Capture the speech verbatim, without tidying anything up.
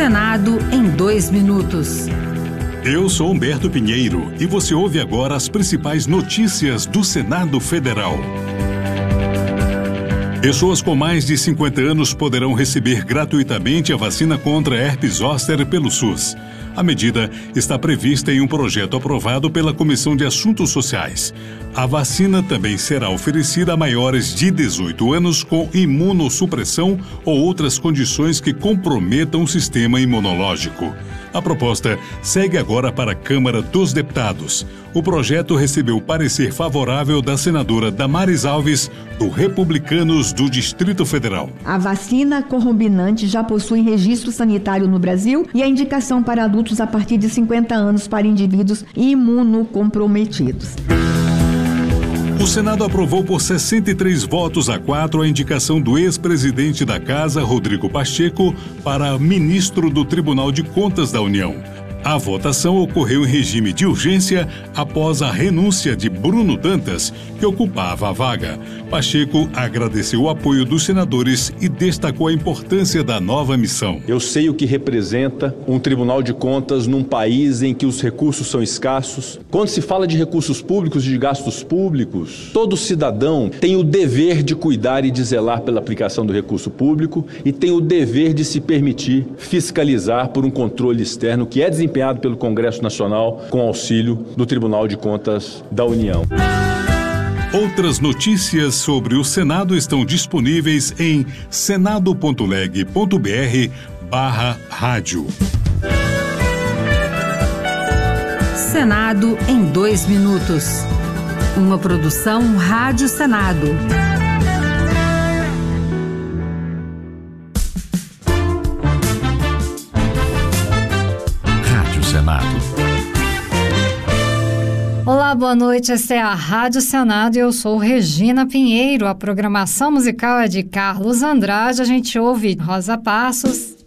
Senado em dois minutos. Eu sou Humberto Pinheiro e você ouve agora as principais notícias do Senado Federal. Pessoas com mais de cinquenta anos poderão receber gratuitamente a vacina contra herpes zoster pelo SUS. A medida está prevista em um projeto aprovado pela Comissão de Assuntos Sociais. A vacina também será oferecida a maiores de dezoito anos com imunossupressão ou outras condições que comprometam o sistema imunológico. A proposta segue agora para a Câmara dos Deputados. O projeto recebeu parecer favorável da senadora Damares Alves, do Republicanos do Distrito Federal. A vacina Combinante já possui registro sanitário no Brasil e a indicação para adultos a partir de cinquenta anos para indivíduos imunocomprometidos. O Senado aprovou por sessenta e três votos a quatro a indicação do ex-presidente da Casa, Rodrigo Pacheco, para ministro do Tribunal de Contas da União. A votação ocorreu em regime de urgência após a renúncia de Bruno Dantas, que ocupava a vaga. Pacheco agradeceu o apoio dos senadores e destacou a importância da nova missão. Eu sei o que representa um Tribunal de Contas num país em que os recursos são escassos. Quando se fala de recursos públicos e de gastos públicos, todo cidadão tem o dever de cuidar e de zelar pela aplicação do recurso público e tem o dever de se permitir fiscalizar por um controle externo que é desempenhado pelo Congresso Nacional com auxílio do Tribunal de Contas da União. Outras notícias sobre o Senado estão disponíveis em senado.leg.br barra rádio. Senado em dois minutos. Uma produção Rádio Senado. Olá, boa noite. Esta é a Rádio Senado e eu sou Regina Pinheiro. A programação musical é de Carlos Andrade. A gente ouve Rosa Passos,